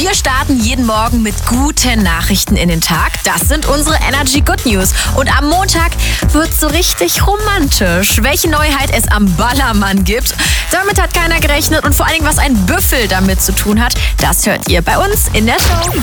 Wir starten jeden Morgen mit guten Nachrichten in den Tag. Das sind unsere Energy Good News. Und am Montag wird so richtig romantisch. Welche Neuheit es am Ballermann gibt, damit hat keiner gerechnet. Und vor allen Dingen, was ein Büffel damit zu tun hat, das hört ihr bei uns in der Show.